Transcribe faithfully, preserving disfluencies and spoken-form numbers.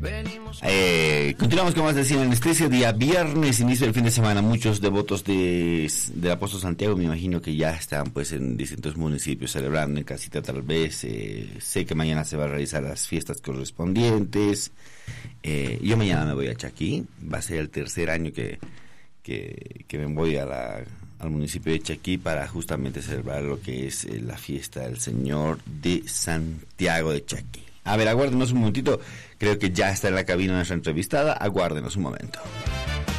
Eh, continuamos con más de Sin Anestesia, día viernes, inicio del fin de semana. Muchos devotos de del Apóstol Santiago, me imagino que ya están pues en distintos municipios celebrando, en casita tal vez. Eh, sé que mañana se va a realizar las fiestas correspondientes. Eh, yo mañana me voy a Chaquí, va a ser el tercer año que, que, que me voy a la, al municipio de Chaquí para justamente celebrar lo que es eh, la fiesta del Señor de Santiago de Chaquí. A ver, aguárdenos un momentito. Creo que ya está en la cabina nuestra entrevistada. Aguárdenos un momento.